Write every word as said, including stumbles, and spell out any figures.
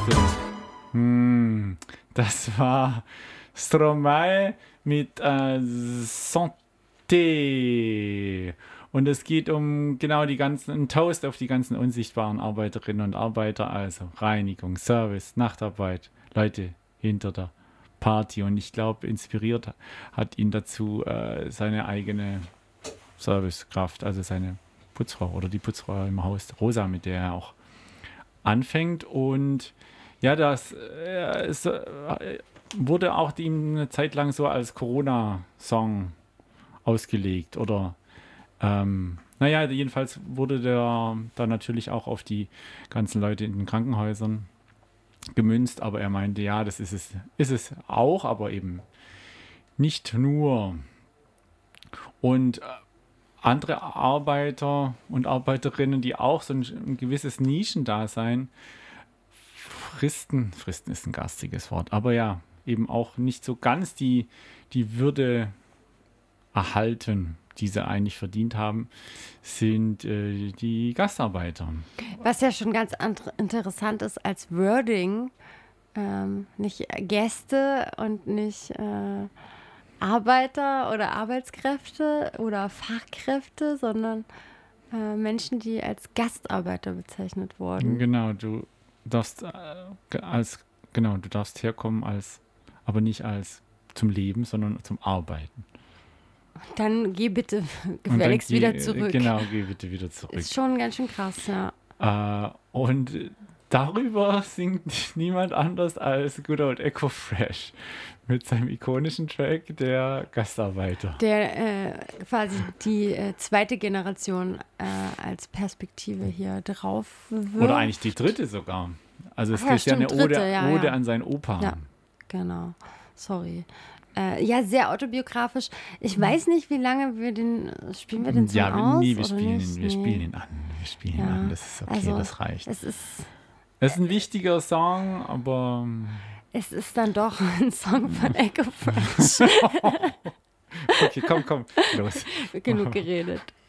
das? Hm, das war Stromae mit äh, Santé. Und es geht um genau die ganzen, ein Toast auf die ganzen unsichtbaren Arbeiterinnen und Arbeiter, also Reinigung, Service, Nachtarbeit, Leute hinter der Party. Und ich glaube, inspiriert hat ihn dazu äh, seine eigene Servicekraft, also seine Putzfrau oder die Putzfrau im Haus, Rosa, mit der er auch anfängt. Und ja, das äh, es, äh, wurde auch ihm eine Zeit lang so als Corona-Song ausgelegt. Oder, ähm, naja, jedenfalls wurde der da natürlich auch auf die ganzen Leute in den Krankenhäusern gemünzt. Aber er meinte, ja, das ist es, ist es auch, aber eben nicht nur. Und äh, andere Arbeiter und Arbeiterinnen, die auch so ein, ein gewisses Nischendasein fristen, fristen ist ein garstiges Wort, aber ja, eben auch nicht so ganz die, die Würde erhalten, die sie eigentlich verdient haben, sind äh, die Gastarbeiter. Was ja schon ganz andre- interessant ist als Wording, ähm, nicht Gäste und nicht äh, Arbeiter oder Arbeitskräfte oder Fachkräfte, sondern äh, Menschen, die als Gastarbeiter bezeichnet wurden. Genau, du darfst äh, als genau, du darfst herkommen als, aber nicht als zum Leben, sondern zum Arbeiten. Dann geh bitte gefälligst geh, wieder zurück. Genau, geh bitte wieder zurück. Ist schon ganz schön krass, ja. Äh, und darüber singt niemand anders als Good Old Echo Fresh mit seinem ikonischen Track Der Gastarbeiter. Der äh, quasi die äh, zweite Generation äh, als Perspektive hier drauf wirft. Oder eigentlich die dritte sogar. Also es Ach ja, ist ja eine stimmt, Ode, dritte, ja, Ode ja. an seinen Opa. Ja, genau. Sorry. Äh, ja, sehr autobiografisch. Ich weiß nicht, wie lange wir den, spielen wir den Song Ja, aus? nee, wir, oder spielen nicht? ihn, wir Nee. spielen ihn an. Wir spielen Ja, ihn an, das ist okay, also, das reicht. Es ist, Es ist ein wichtiger Song, aber es ist dann doch ein Song von Echo Fresh. okay, komm, komm, los. Genug geredet.